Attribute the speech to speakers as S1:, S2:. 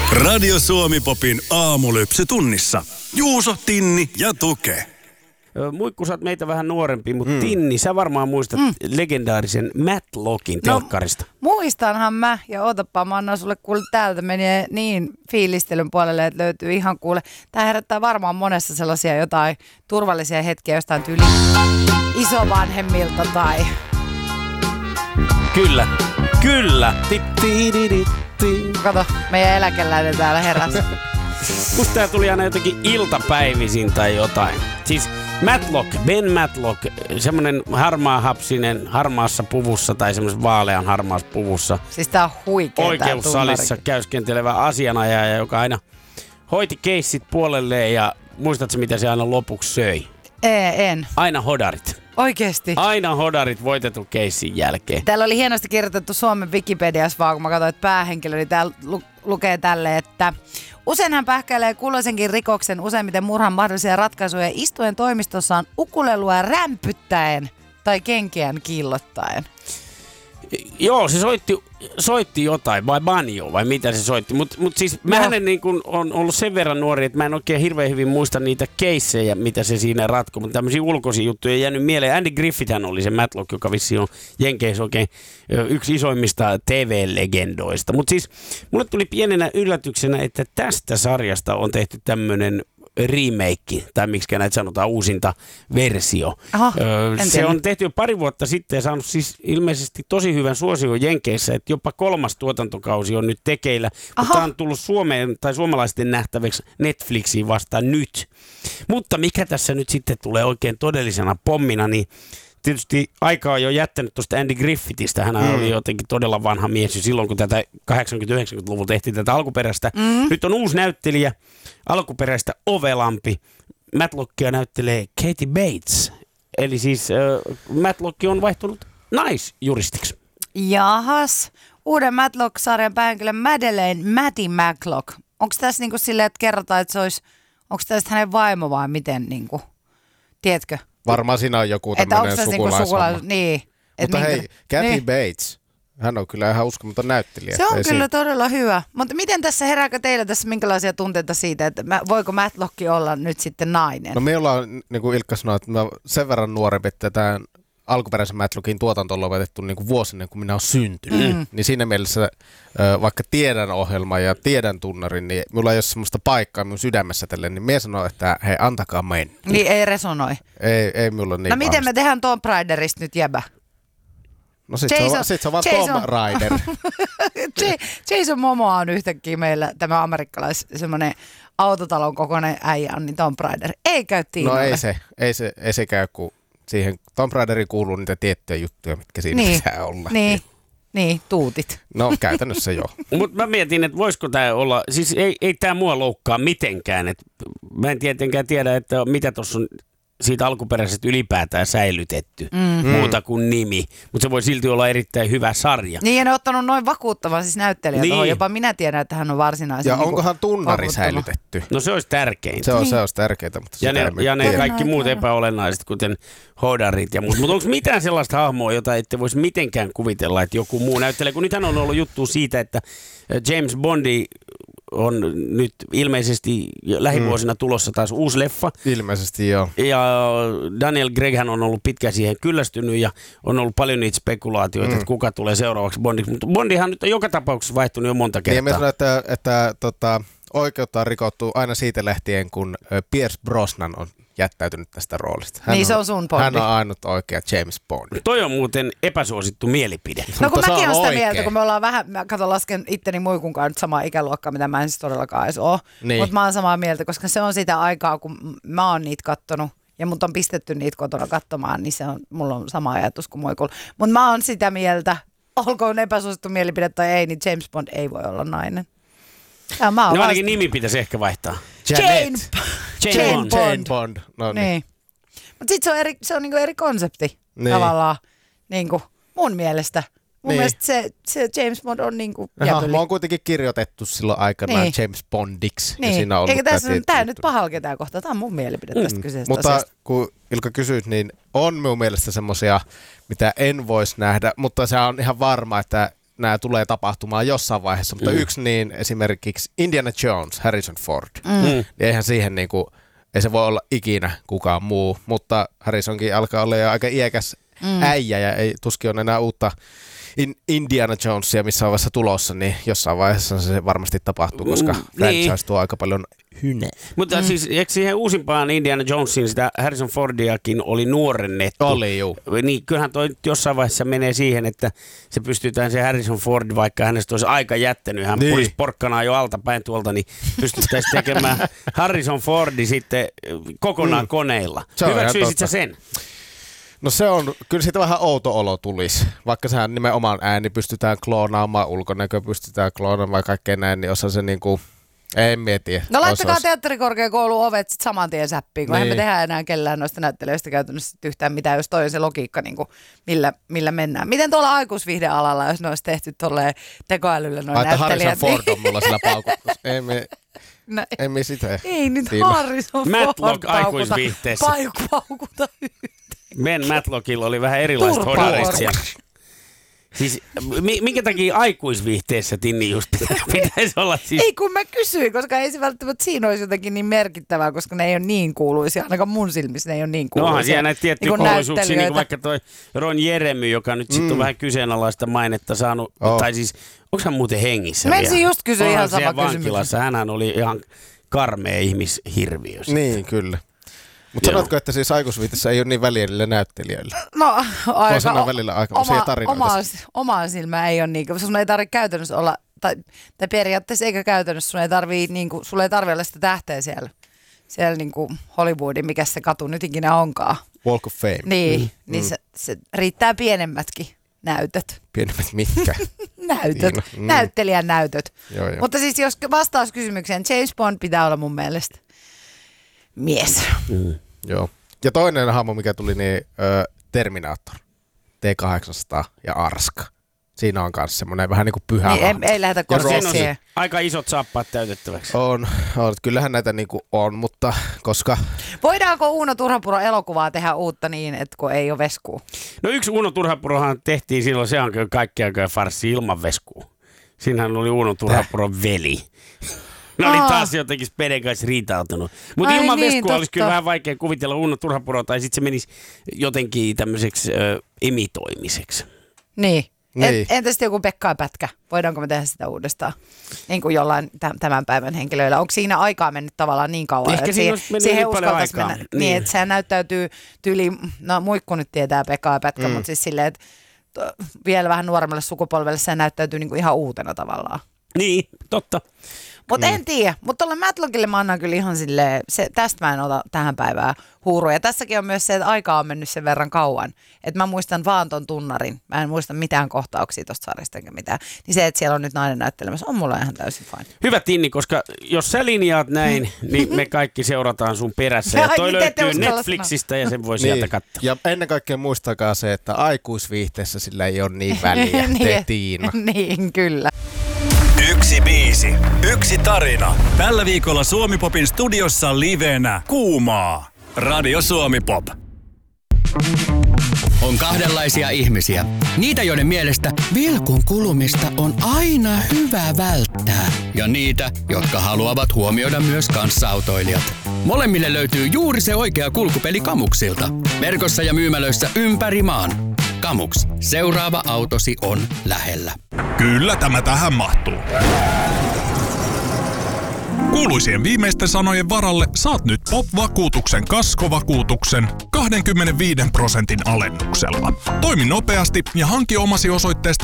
S1: Radio Suomi Popin aamulypsy tunnissa. Juuso, Tinni ja Tuke.
S2: Muikku, sä oot meitä vähän nuorempi, mutta Tinni, sä varmaan muistat legendaarisen Matlockin telkkarista.
S3: Muistanhan mä, ja ootappa, mä annan sulle kuule täältä menee niin fiilistelyn puolelle, että löytyy ihan kuule. Tää herättää varmaan monessa sellaisia jotain turvallisia hetkiä jostain tyyli isovanhemmilta tai...
S2: Kyllä.
S3: Kato, meidän eläkeläinen täällä heräsi.
S2: Musta tää tuli aina jotenkin iltapäivisin tai jotain. Siis Ben Matlock, semmonen harmaahapsinen harmaassa puvussa tai semmoisen vaalean harmaassa puvussa.
S3: Siis tää on huikea
S2: oikeussalissa käyskentelevä asianajaja, joka aina hoiti keissit puolelleen ja muistatko mitä se aina lopuksi söi?
S3: En.
S2: Aina hodarit.
S3: Oikeesti?
S2: Aina hodarit voitetun keissin jälkeen.
S3: Täällä oli hienosti kirjoitettu Suomen Wikipediassa vaan, kun mä katsoin, että päähenkilö, niin täällä lukee tälle, että usein hän pähkäilee kulloisenkin rikoksen, useimmiten murhan mahdollisia ratkaisuja istuen toimistossaan ukulelua rämpyttäen tai kenkiään kiillottaen.
S2: Joo, se soitti jotain, vai banjo, vai mitä se soitti. Mut siis mähän niin kun on ollut sen verran nuori, että mä en oikein hirveän hyvin muista niitä keissejä, mitä se siinä ratkoi. Mutta tämmöisiä ulkoisia juttuja ei jäänyt mieleen. Andy Griffithhän oli se Matlock, joka vissiin on Jenkeissä oikein yksi isoimmista TV-legendoista. Mutta siis mulle tuli pienenä yllätyksenä, että tästä sarjasta on tehty tämmöinen remake, tai miksi näitä sanotaan, uusinta versio. Se on tehty jo pari vuotta sitten ja saanut siis ilmeisesti tosi hyvän suosion Jenkeissä, että jopa 3. tuotantokausi on nyt tekeillä, mutta tämä on tullut Suomeen tai suomalaisten nähtäväksi Netflixiin vasta nyt. Mutta mikä tässä nyt sitten tulee oikein todellisena pommina, niin tietysti aika on jo jättänyt tuosta Andy Griffithistä. Hän oli jotenkin todella vanha mies jo silloin, kun tätä 80-90-luvulla tehtiin tätä alkuperäistä. Nyt on uusi näyttelijä, alkuperäistä ovelampi. Matlockia näyttelee Katie Bates. Eli siis Matlock on vaihtunut naisjuristiksi.
S3: Jahas. Uuden Matlock-sarjan päähenkilö Madeleine Matty Matlock. Onko tässä niinku silleen, että kerrotaan, että se olisi, onko tässä hänen vaimo vai miten, niinku, tiedätkö?
S4: Varmaan siinä on joku tämmöinen sukulaishomma.
S3: Niin.
S4: Mutta hei, Kathy Bates, hän on kyllä ihan uskomaton näyttelijä.
S3: Se on kyllä todella hyvä. Mutta miten tässä herääkö teillä tässä minkälaisia tunteita siitä, että voiko Matlock olla nyt sitten nainen?
S4: No me ollaan, niin kuin Ilkka sanoi, että mä sen verran nuorempi, että tämän alkuperäisen Matlockin tuotanto on lopetettu niin kuin vuosina, kun minä olen syntynyt. Niin siinä mielessä, vaikka tiedän ohjelman ja tiedän tunnarin, niin minulla ei ole semmoista paikkaa minun sydämessä tälle, niin minä sanon, että hei, antakaa mennä.
S3: Niin ei resonoi.
S4: Ei minulla niin.
S3: No miten me tehdään Tomb Raiderista nyt jäbä?
S4: No sit se on vaan Tomb Raider.
S3: Jason Momoa on yhtäkkiä meillä tämä semmoinen autotalon kokoinen äijä on, niin Tomb Raider. Ei käy Tiinalle.
S4: No ei se käy, kun siihen Tomb Raideriin kuuluu niitä tiettyjä juttuja, mitkä siinä pitää olla.
S3: Niin, tuutit.
S4: No käytännössä joo.
S2: Mutta mä mietin, että voisiko tämä olla, siis ei tämä mua loukkaa mitenkään. Et mä en tietenkään tiedä, että mitä tuossa on siitä alkuperäisestä ylipäätään säilytetty, muuta kuin nimi. Mutta se voi silti olla erittäin hyvä sarja.
S3: Niin, ja ne on ottanut noin vakuuttavan siis näyttelijä tuohon. Jopa minä tiedän, että hän on varsinaisen.
S4: Ja onkohan tunnari säilytetty?
S2: No se olisi tärkeintä.
S4: Se olisi tärkeintä. Mutta
S2: ja ne kaikki muut epäolennaiset, kuten hodarit ja muut. Mutta onko mitään sellaista hahmoa, jota ette voisi mitenkään kuvitella, että joku muu näyttelee? Kun nythän on ollut juttu siitä, että James Bondi on nyt ilmeisesti lähivuosina tulossa taas uusi leffa.
S4: Ilmeisesti joo.
S2: Ja Daniel Craighän on ollut pitkään siihen kyllästynyt ja on ollut paljon niitä spekulaatioita, että kuka tulee seuraavaksi Bondiksi. Mutta Bondihan nyt on joka tapauksessa vaihtunut jo monta kertaa.
S4: Ja mä sanon, että oikeutta on rikottu aina siitä lähtien, kun Pierce Brosnan on jättäytynyt tästä roolista.
S3: Se on sun Bondi.
S4: Hän on ainut oikea James Bond.
S2: Toi on muuten epäsuosittu mielipide.
S3: No kun mäkin olen sitä mieltä, kun me ollaan vähän, mä lasken itteni muikunkaan nyt samaa ikäluokkaa, mitä mä en siis todellakaan edes ole. Niin. Mutta mä oon samaa mieltä, koska se on sitä aikaa, kun mä oon niitä kattonut ja mut on pistetty niitä kotona katsomaan, niin mulla on sama ajatus kuin muikulla. Mutta mä oon sitä mieltä, olkoon epäsuosittu mielipide tai ei, niin James Bond ei voi olla nainen.
S2: No ainakin nimi pitäisi ehkä vaihtaa.
S4: Jane Bond. No niin.
S3: Mutta sitten se on niinku eri konsepti tavallaan niinku mun mielestä. Mun mielestä se James Bond on niinku jäpyli.
S4: Mä oon kuitenkin kirjoitettu silloin aikanaan James Bondiksi.
S3: Niin. Eikä tässä tää nyt pahalla ketään kohtaa. Tää on mun mielipide tästä kyseisestä
S4: mutta
S3: asiasta.
S4: Kun Ilkka kysyt, niin on mun mielestä semmosia, mitä en vois nähdä. Mutta se on ihan varma, että nämä tulee tapahtumaan jossain vaiheessa, mutta yksi niin esimerkiksi Indiana Jones, Harrison Ford, niin eihän siihen niinku, ei se voi olla ikinä kukaan muu, mutta Harrisonkin alkaa olla jo aika iäkäs äijä ja ei tuskin ole enää uutta Indiana Jonesia missä vaiheessa tulossa, niin jossain vaiheessa se varmasti tapahtuu, koska franchise tuo aika paljon hynää.
S2: Mutta siis eikö siihen uusimpaan Indiana Jonesiin sitä Harrison Fordiakin oli nuorennettu?
S4: Oli, juu.
S2: Niin kyllähän toi jossain vaiheessa menee siihen, että se pystytään se Harrison Ford, vaikka hänestä olisi aika jättänyt, hän pulisi porkkanaa jo altapäin tuolta, niin pystyttäisiin tekemään Harrison Fordi sitten kokonaan koneilla. Hyväksyisit sä sen?
S4: No se on, kyllä siitä vähän outo olo tulisi. Vaikka sehän nimenomaan ääni pystytään kloonaamaan, ulkonäkö pystytään kloonaamaan ja kaikkea näin, niin osa se niinku, en mieti.
S3: No laittakaa teatterikorkeakoulun ovet sit saman tien säppiin, kun eihän me tehdä enää kellään noista näyttelijöistä käytännössä yhtään mitään, jos toi on se logiikka, niinku, millä mennään. Miten tuolla aikuisviihdealalla, jos ne olisi tehty tolleen tekoälyllä noin näyttelijät?
S4: Harrison Ford on mulla sillä paukuttu. Ei me sitä.
S3: Ei nyt Harrison Ford
S2: Matlock aikuisviihteessä.
S3: Paukuta
S2: Ben Matlockilla oli vähän erilaiset hodarit siellä. Siis minkä takia aikuisviihteessä Tinni just pitäisi olla siis?
S3: Ei kun mä kysyin, koska ei se välttämättä siinä olisi jotenkin niin merkittävää, koska ne ei ole niin kuuluisia. Ainakaan mun silmissä ne ei ole niin kuuluisia.
S2: Nohan siellä näitä tiettyjä kuuluisuuksia, niin kuin vaikka toi Ron Jeremy, joka nyt sitten on vähän kyseenalaista mainetta saanut. Tai siis, onko hän muuten hengissä vielä?
S3: Mä just kysyin ihan sama kysymys.
S2: Vankilassa. Hänhän oli ihan karmea ihmishirviö.
S4: Niin, kyllä. Mutta sanotko, että siis aikuisviitessä ei ole niin väliä niille näyttelijöille?
S3: No aika
S4: välillä aikamoisia tarinoita.
S3: Omaa silmää ei ole niin, koska sun ei tarvitse käytännössä olla, tai periaatteessa eikä käytännössä, sun ei tarvitse niinku, olla sitä tähteä siellä niinku Hollywoodin, mikä se katu nyt ikinä onkaan.
S4: Walk of Fame.
S3: Niin, niin se riittää pienemmätkin näytöt.
S4: Pienemmät mitkä?
S3: Näytöt, näyttelijän näytöt.
S4: Joo.
S3: Mutta siis jos vastaus kysymykseen, James Bond pitää olla mun mielestä mies.
S4: Joo. Ja toinen hahmo, mikä tuli, niin Terminator, T-800 ja Arska. Siinä on myös semmoinen vähän niin kuin pyhä
S3: niin, ei lähdetä
S2: konseptiin. Aika isot saappaat täytettäväksi.
S4: On. Kyllähän näitä niin kuin on, mutta koska...
S3: Voidaanko Uuno Turhapuro elokuvaa tehdä uutta niin, että kun ei ole veskua?
S2: No yksi Uuno Turhapurohan tehtiin silloin, se on kyllä kaikkiaan farssi ilman veskua. Siinähän oli Uuno Turhapuron veli. Ne oli taas jotenkin Speden kanssa riitautunut. Mutta ilman niin, veskua olisi kyllä vähän vaikea kuvitella Uuno Turhapuroa, tai sitten se menisi jotenkin tämmöiseksi imitoimiseksi.
S3: Niin. Entä sitten joku Pekka ja Pätkä? Voidaanko me tehdä sitä uudestaan? Niin kuin jollain tämän päivän henkilöillä. Onko siinä aikaa mennyt tavallaan niin kauan?
S2: Ehkä siinä olisi mennyt paljon aikaa.
S3: Mennä, niin, että sehän näyttäytyy tyyliin, no Muikku nyt tietää Pekka ja Pätkä, mutta siis silleen, että vielä vähän nuoremmalle sukupolvelle se näyttäytyy niin kuin ihan uutena tavallaan.
S2: Niin, totta.
S3: Mutta en tiedä, mutta tuolle Matlockille mä annan kyllä ihan silleen, tästä mä en ota tähän päivään huuruja. Tässäkin on myös se, että aikaa on mennyt sen verran kauan, että mä muistan vaan ton tunnarin. Mä en muista mitään kohtauksia tosta sarjasta enkä mitään. Niin se, että siellä on nyt nainen näyttelemässä, on mulle ihan täysin fine.
S2: Hyvä Tinni, koska jos sä linjaat näin, niin me kaikki seurataan sun perässä. Ja toi löytyy Netflixistä ja sen voi sieltä katsoa.
S4: Ja ennen kaikkea muistakaa se, että aikuisviihteessä sillä ei ole niin väliä, te Tiina.
S3: Niin, kyllä.
S1: Yksi biisi, yksi tarina. Tällä viikolla Suomi-popin studiossa livenä Kuumaa. Radio Suomi-pop.
S5: On kahdenlaisia ihmisiä. Niitä, joiden mielestä vilkun kulumista on aina hyvä välttää. Ja niitä, jotka haluavat huomioida myös kanssaautoilijat. Molemmille löytyy juuri se oikea kulkupeli Kamuksilta. Verkossa ja myymälöissä ympäri maan. Kamuks. Seuraava autosi on lähellä.
S6: Kyllä tämä tähän mahtuu. Kuuluisien viimeisten sanojen varalle saat nyt POP-vakuutuksen kaskovakuutuksen 25% alennuksella. Toimi nopeasti ja hanki omasi osoitteesta